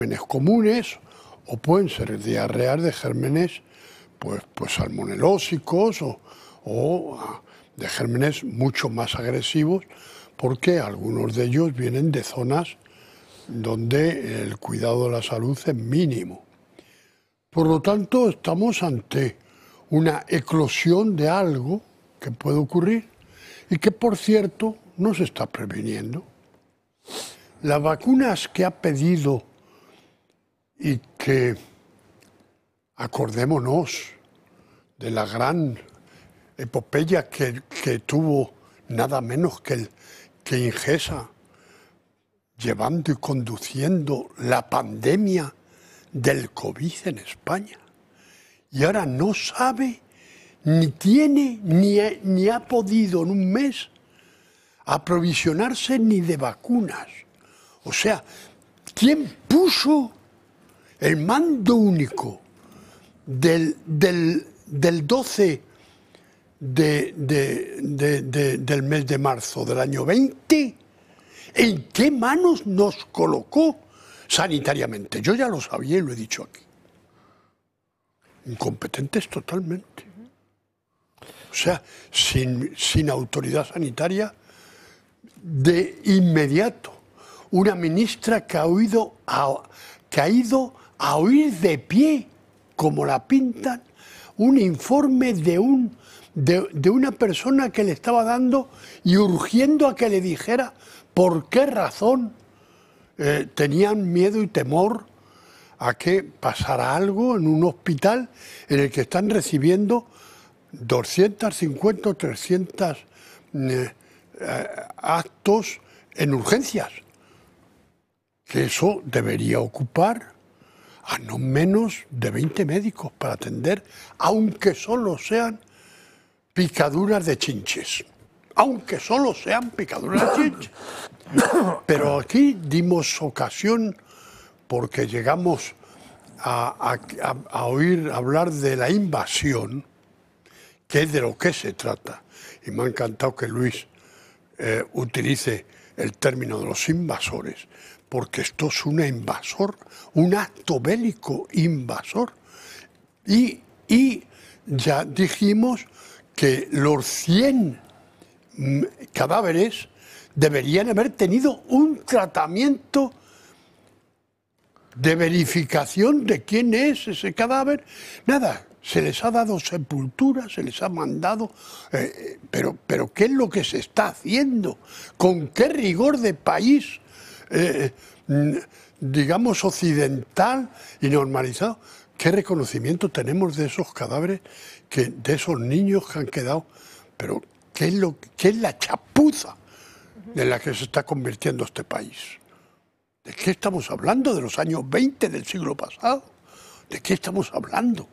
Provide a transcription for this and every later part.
gérmenes comunes o pueden ser diarreas de gérmenes pues salmonelósicos o de gérmenes mucho más agresivos, porque algunos de ellos vienen de zonas donde el cuidado de la salud es mínimo. Por lo tanto, estamos ante una eclosión de algo que puede ocurrir y que, por cierto, no se está previniendo. Las vacunas que ha pedido y que, acordémonos de la gran epopeya que tuvo nada menos que Ingesa, llevando y conduciendo la pandemia del COVID en España. Y ahora no sabe, ni tiene, ni ha podido en un mes aprovisionarse ni de vacunas. O sea, ¿quién puso el mando único del 12 del mes de marzo del año 20? ¿En qué manos nos colocó sanitariamente? Yo ya lo sabía y lo he dicho aquí. Incompetentes totalmente. O sea, sin autoridad sanitaria, de inmediato, una ministra que ha ido a oír de pie, como la pintan, un informe de una persona que le estaba dando y urgiendo a que le dijera por qué razón tenían miedo y temor a que pasara algo en un hospital en el que están recibiendo 250 o 300 actos en urgencias. Que eso debería ocupar a no menos de 20 médicos para atender, aunque solo sean picaduras de chinches. Aunque solo sean picaduras de chinches. Pero aquí dimos ocasión, porque llegamos a oír hablar de la invasión, que es de lo que se trata. Y me ha encantado que Luis utilice el término de los invasores, porque esto es una invasor, un acto bélico invasor. Y ya dijimos que los 100 cadáveres deberían haber tenido un tratamiento de verificación de quién es ese cadáver. Nada, se les ha dado sepultura, se les ha mandado, pero ¿qué es lo que se está haciendo? ¿Con qué rigor de país, digamos, occidental y normalizado? ¿Qué reconocimiento tenemos de esos cadáveres, de esos niños que han quedado? Pero ¿qué es la chapuza en la que se está convirtiendo este país? ¿De qué estamos hablando? ¿De los años 20 del siglo pasado? ¿De qué estamos hablando?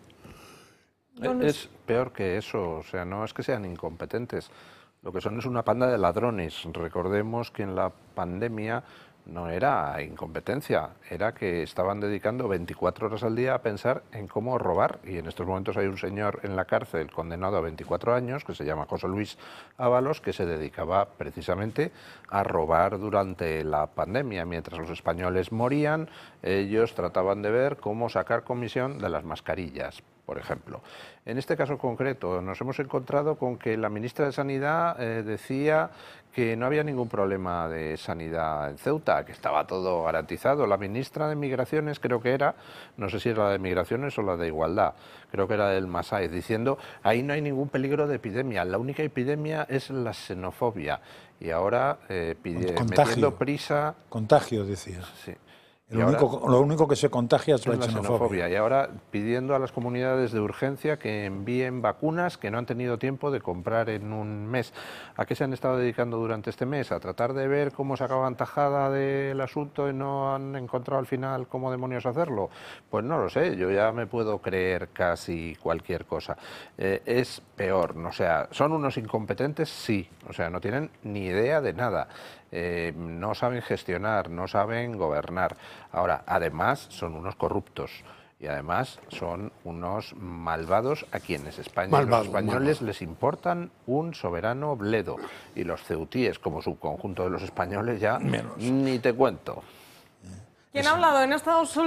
Es peor que eso, o sea, no es que sean incompetentes, lo que son es una panda de ladrones. Recordemos que en la pandemia no era incompetencia, era que estaban dedicando 24 horas al día a pensar en cómo robar, y en estos momentos hay un señor en la cárcel condenado a 24 años que se llama José Luis Ábalos, que se dedicaba precisamente a robar durante la pandemia. Mientras los españoles morían, ellos trataban de ver cómo sacar comisión de las mascarillas, por ejemplo. En este caso concreto nos hemos encontrado con que la ministra de Sanidad decía que no había ningún problema de sanidad en Ceuta, que estaba todo garantizado. La ministra de Migraciones, creo que era, no sé si era la de Migraciones o la de Igualdad, creo que era del Masái, diciendo ahí no hay ningún peligro de epidemia, la única epidemia es la xenofobia. Y ahora metiendo prisa... Contagio, decía. Sí. Lo único que se contagia es la xenofobia. Y ahora pidiendo a las comunidades de urgencia que envíen vacunas que no han tenido tiempo de comprar en un mes. ¿A qué se han estado dedicando durante este mes? ¿A tratar de ver cómo sacaban tajada del asunto y no han encontrado al final cómo demonios hacerlo? Pues no lo sé, yo ya me puedo creer casi cualquier cosa. Es peor, o sea, ¿son unos incompetentes? Sí, o sea, no tienen ni idea de nada. No saben gestionar, no saben gobernar. Ahora, además, son unos corruptos y además son unos malvados a quienes los españoles les importan un soberano bledo, y los ceutíes, como subconjunto de los españoles, ya menos. Ni te cuento. ¿Quién ha hablado? En Estados